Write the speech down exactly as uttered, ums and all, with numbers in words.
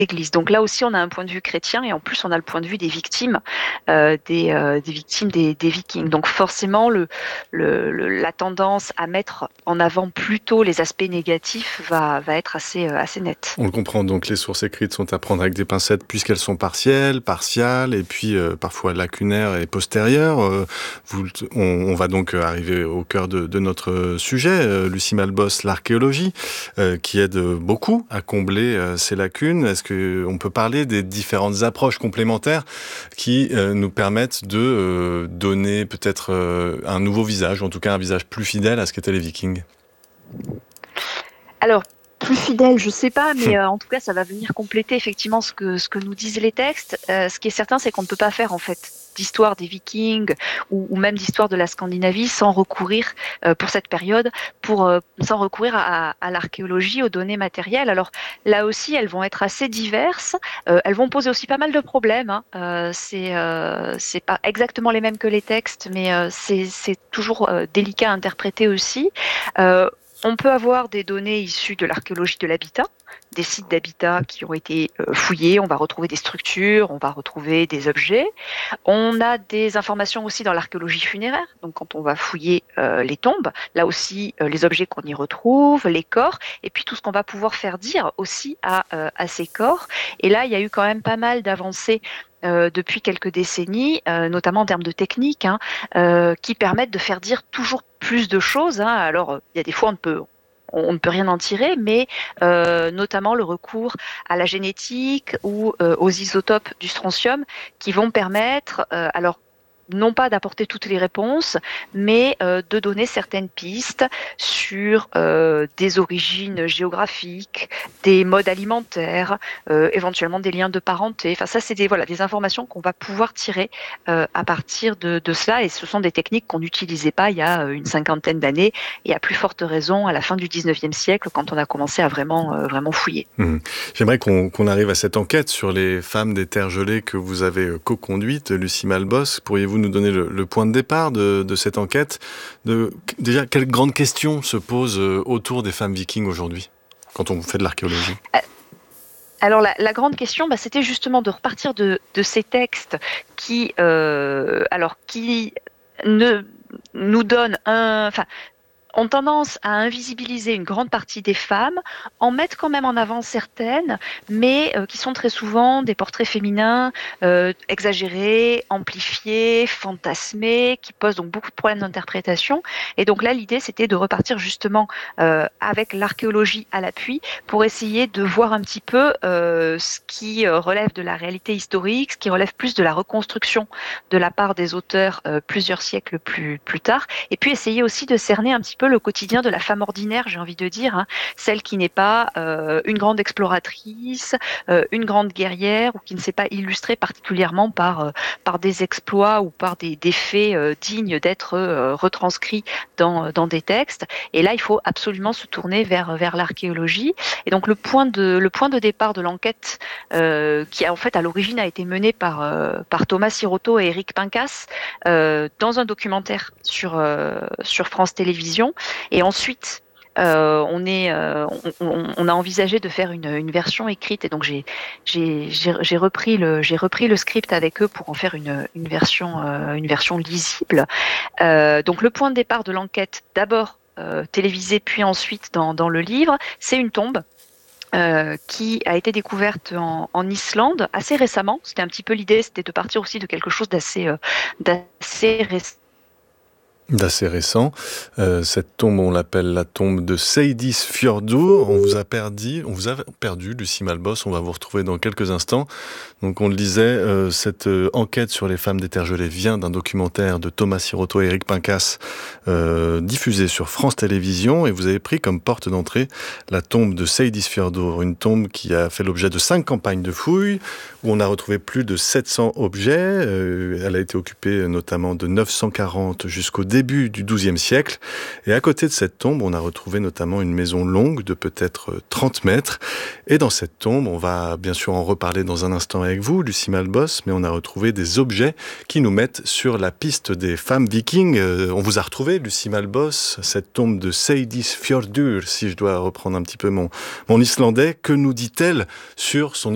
l'Église. Donc là aussi, on a un point de vue chrétien et en plus, on a le point de vue des victimes, euh, des, euh, des victimes des, des Vikings. Donc forcément, le, le, le- la tendance à mettre en avant plutôt les aspects négatifs va, va être assez, euh, assez nette. On le comprend, donc les sources écrites sont à prendre avec des pincettes puisqu'elles sont partielles, partiales et puis euh, parfois lacunaires et postérieures. Euh, vous, on, on va donc arriver au cœur de, de notre sujet, euh, Lucie Malbos, l'archéologie, euh, qui aide beaucoup à combler euh, ces lacunes. Est-ce qu'on peut parler des différentes approches complémentaires qui euh, nous permettent de euh, donner peut-être euh, un nouveau visage, en tout cas un visage plus fidèle à ce qu'étaient les Vikings? Alors, plus fidèle, je sais pas, mais euh, en tout cas, ça va venir compléter effectivement ce que, ce que nous disent les textes. Euh, ce qui est certain, c'est qu'on ne peut pas faire en fait d'histoire des Vikings ou, ou même d'histoire de la Scandinavie sans recourir euh, pour cette période, pour euh, sans recourir à, à l'archéologie, aux données matérielles. Alors là aussi, elles vont être assez diverses. Euh, elles vont poser aussi pas mal de problèmes. Hein. Euh, c'est euh, c'est pas exactement les mêmes que les textes, mais euh, c'est c'est toujours euh, délicat à interpréter aussi. Euh, on peut avoir des données issues de l'archéologie de l'habitat, des sites d'habitat qui ont été euh, fouillés, on va retrouver des structures, on va retrouver des objets. On a des informations aussi dans l'archéologie funéraire, donc quand on va fouiller euh, les tombes, là aussi euh, les objets qu'on y retrouve, les corps, et puis tout ce qu'on va pouvoir faire dire aussi à, euh, à ces corps. Et là, il y a eu quand même pas mal d'avancées euh, depuis quelques décennies, euh, notamment en termes de technique, hein, euh, qui permettent de faire dire toujours plus de choses. Hein. Alors, il y a des fois, on ne peut, on ne peut rien en tirer, mais euh, notamment le recours à la génétique ou euh, aux isotopes du strontium qui vont permettre, euh, alors non pas d'apporter toutes les réponses, mais euh, de donner certaines pistes sur euh, des origines géographiques, des modes alimentaires, euh, éventuellement des liens de parenté. Enfin, ça, c'est des, voilà, des informations qu'on va pouvoir tirer euh, à partir de, de cela. Et ce sont des techniques qu'on n'utilisait pas il y a une cinquantaine d'années et à plus forte raison à la fin du dix-neuvième siècle quand on a commencé à vraiment, euh, vraiment fouiller. Mmh. J'aimerais qu'on qu'on arrive à cette enquête sur les femmes des terres gelées que vous avez euh, co-conduite, Lucie Malbos. Pourriez-vous nous donner le, le point de départ de, de cette enquête de, déjà, quelles grandes questions se posent euh, autour des femmes vikings aujourd'hui, quand on fait de l'archéologie? Alors la, la grande question, bah, c'était justement de repartir de, de ces textes qui, euh, alors qui ne nous donnent un, enfin, ont tendance à invisibiliser une grande partie des femmes, en mettent quand même en avant certaines, mais euh, qui sont très souvent des portraits féminins euh, exagérés, amplifiés, fantasmés, qui posent donc beaucoup de problèmes d'interprétation. Et donc là, l'idée, c'était de repartir justement euh, avec l'archéologie à l'appui pour essayer de voir un petit peu euh, ce qui relève de la réalité historique, ce qui relève plus de la reconstruction de la part des auteurs euh, plusieurs siècles plus, plus tard, et puis essayer aussi de cerner un petit peu le quotidien de la femme ordinaire, j'ai envie de dire, hein, celle qui n'est pas euh, une grande exploratrice, euh, une grande guerrière, ou qui ne s'est pas illustrée particulièrement par, euh, par des exploits ou par des, des faits euh, dignes d'être euh, retranscrits dans, dans des textes. Et là, il faut absolument se tourner vers, vers l'archéologie. Et donc le point de, le point de départ de l'enquête, euh, qui en fait à l'origine a été menée par, euh, par Thomas Siroto et Éric Pincas, euh, dans un documentaire sur, euh, sur France Télévisions. Et ensuite, euh, on, est, euh, on, on, on, a envisagé de faire une, une version écrite. Et donc, j'ai, j'ai, j'ai, repris le, j'ai repris le script avec eux pour en faire une, une, version, euh, une version lisible. Euh, donc, le point de départ de l'enquête, d'abord euh, télévisée, puis ensuite dans, dans le livre, c'est une tombe. Euh, qui a été découverte en, en Islande assez récemment. C'était un petit peu l'idée, c'était de partir aussi de quelque chose d'assez, euh, d'assez récent. D'assez récent. Euh, cette tombe, on l'appelle la tombe de Seyðisfjörður. On vous a perdu, on vous a perdu, Lucie Malbos. On va vous retrouver dans quelques instants. Donc, on le disait, euh, cette euh, enquête sur les femmes des terres gelées vient d'un documentaire de Thomas Siroto et Éric Pincas, euh, diffusé sur France Télévisions. Et vous avez pris comme porte d'entrée la tombe de Seyðisfjörður, une tombe qui a fait l'objet de cinq campagnes de fouilles, où on a retrouvé plus de sept cents objets. Euh, elle a été occupée notamment de neuf cent quarante jusqu'au début début du douzième siècle. Et à côté de cette tombe, on a retrouvé notamment une maison longue de peut-être trente mètres. Et dans cette tombe, on va bien sûr en reparler dans un instant avec vous, Lucie Malbos, mais on a retrouvé des objets qui nous mettent sur la piste des femmes vikings. Euh, on vous a retrouvé, Lucie Malbos, cette tombe de Seyðisfjörður, si je dois reprendre un petit peu mon, mon islandais. Que nous dit-elle sur son occupation ?